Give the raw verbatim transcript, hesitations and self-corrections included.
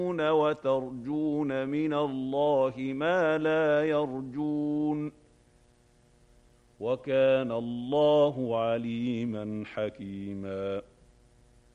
وترجون من الله ما لا يرجون وكان الله عليما حكيما